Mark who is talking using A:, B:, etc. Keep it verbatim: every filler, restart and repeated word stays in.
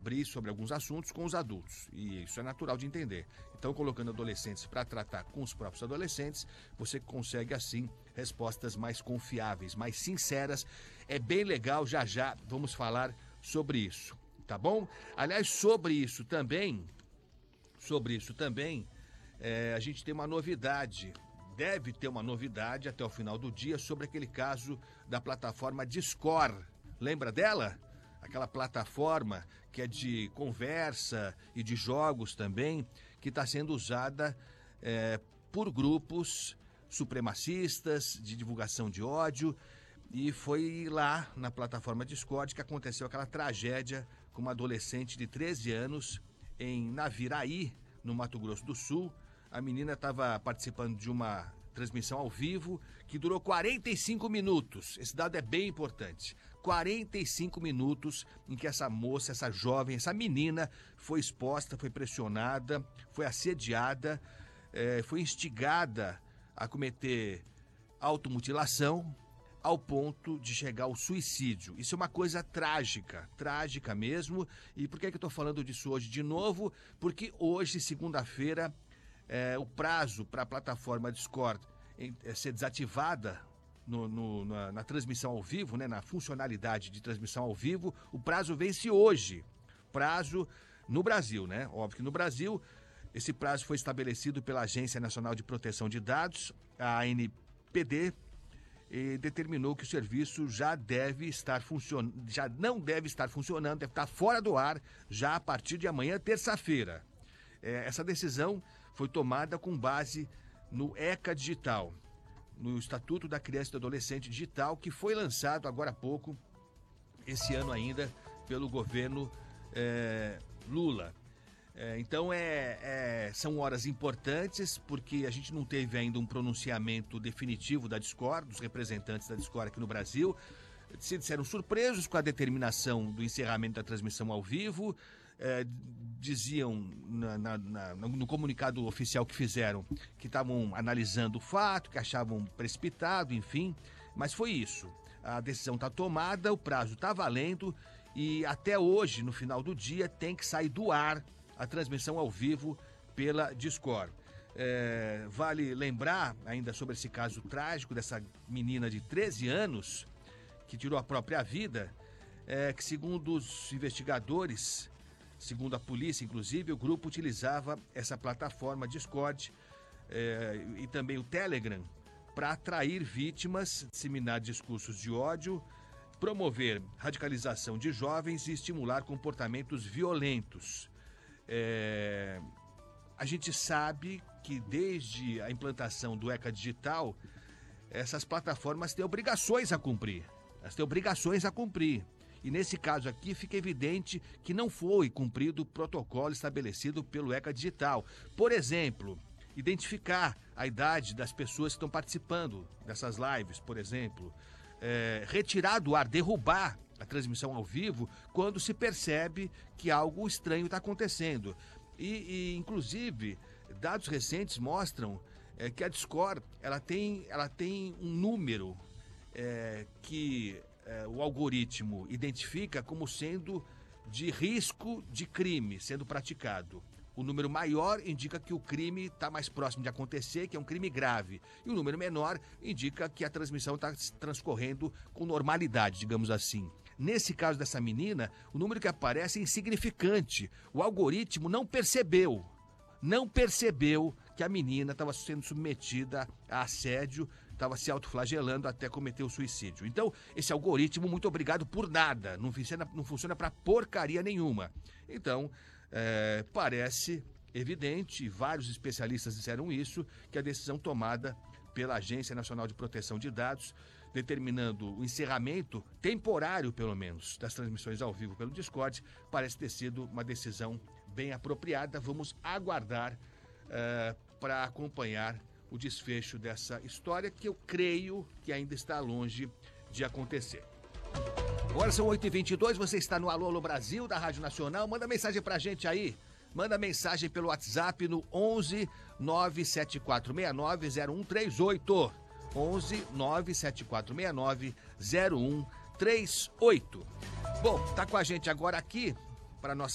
A: abrir sobre alguns assuntos com os adultos, e isso é natural de entender. Então, colocando adolescentes para tratar com os próprios adolescentes, você consegue, assim, respostas mais confiáveis, mais sinceras. É bem legal, já já vamos falar sobre isso, tá bom? Aliás, sobre isso também, sobre isso também, é, a gente tem uma novidade, deve ter uma novidade até o final do dia sobre aquele caso da plataforma Discord. Lembra dela? Aquela plataforma que é de conversa e de jogos também, que está sendo usada é, por grupos supremacistas, de divulgação de ódio, e foi lá na plataforma Discord que aconteceu aquela tragédia com uma adolescente de treze anos em Naviraí, no Mato Grosso do Sul. A menina estava participando de uma transmissão ao vivo que durou quarenta e cinco minutos. Esse dado é bem importante. quarenta e cinco minutos em que essa moça, essa jovem, essa menina foi exposta, foi pressionada, foi assediada, eh, foi instigada a cometer automutilação ao ponto de chegar ao suicídio. Isso é uma coisa trágica, trágica mesmo. E por que, que eu estou falando disso hoje de novo? Porque hoje, segunda-feira, É, o prazo para a plataforma Discord é, ser desativada no, no, na, na transmissão ao vivo, né, na funcionalidade de transmissão ao vivo, o prazo vence hoje. Prazo no Brasil, né? Óbvio que no Brasil, esse prazo foi estabelecido pela Agência Nacional de Proteção de Dados, a A N P D, e determinou que o serviço já deve estar funcionando, já não deve estar funcionando, deve estar fora do ar já a partir de amanhã, terça-feira. É, essa decisão foi tomada com base no ECA Digital, no Estatuto da Criança e do Adolescente Digital, que foi lançado agora há pouco, esse ano ainda, pelo governo é, Lula. É, então, é, é, são horas importantes, porque a gente não teve ainda um pronunciamento definitivo da Discord, dos representantes da Discord aqui no Brasil. Se disseram surpresos com a determinação do encerramento da transmissão ao vivo. É, diziam na, na, na, no comunicado oficial que fizeram que estavam analisando o fato, que achavam precipitado, enfim, mas foi isso. A decisão está tomada, o prazo está valendo e até hoje, no final do dia, tem que sair do ar a transmissão ao vivo pela Discord. É, vale lembrar ainda sobre esse caso trágico dessa menina de treze anos que tirou a própria vida, é, que segundo os investigadores, segundo a polícia, inclusive, o grupo utilizava essa plataforma Discord eh, e também o Telegram para atrair vítimas, disseminar discursos de ódio, promover radicalização de jovens e estimular comportamentos violentos. Eh, a gente sabe que desde a implantação do ECA Digital, essas plataformas têm obrigações a cumprir. Elas têm obrigações a cumprir. E nesse caso aqui fica evidente que não foi cumprido o protocolo estabelecido pelo ECA Digital. Por exemplo, identificar a idade das pessoas que estão participando dessas lives, por exemplo. É, retirar do ar, derrubar a transmissão ao vivo quando se percebe que algo estranho está acontecendo. E, e, inclusive, dados recentes mostram é, que a Discord ela tem, ela tem um número é, que... o algoritmo identifica como sendo de risco de crime sendo praticado. O número maior indica que o crime está mais próximo de acontecer, que é um crime grave. E o número menor indica que a transmissão está transcorrendo com normalidade, digamos assim. Nesse caso dessa menina, o número que aparece é insignificante. O algoritmo não percebeu, não percebeu que a menina estava sendo submetida a assédio, estava se autoflagelando até cometer o suicídio. Então, esse algoritmo, muito obrigado por nada, não funciona, não funciona para porcaria nenhuma. Então, é, parece evidente, e vários especialistas disseram isso, que a decisão tomada pela Agência Nacional de Proteção de Dados, determinando o encerramento, temporário pelo menos, das transmissões ao vivo pelo Discord, parece ter sido uma decisão bem apropriada. Vamos aguardar uh, para acompanhar o desfecho dessa história, que eu creio que ainda está longe de acontecer. Agora são oito e vinte e dois, você está no Alô, Alô Brasil, da Rádio Nacional. Manda mensagem pra gente aí. Manda mensagem pelo WhatsApp no onze nove sete quatro seis nove zero um três oito. onze nove sete quatro seis nove zero um três oito. Bom, tá com a gente agora aqui para nossa